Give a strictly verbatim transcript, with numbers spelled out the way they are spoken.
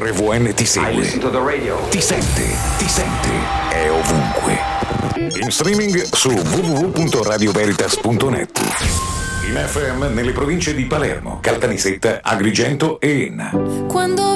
R V N ti segue, ti sente, ti sente, è ovunque. In streaming su w w w punto radio veritas punto net. In F M nelle province di Palermo, Caltanissetta, Agrigento e Enna. Quando